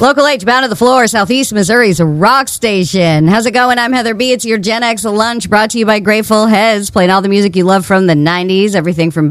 Local H, bound to the floor, Southeast Missouri's rock station. How's it going? I'm Heather B. It's your Gen X lunch brought to you by Grateful Heads, playing all the music you love from the 90s, everything from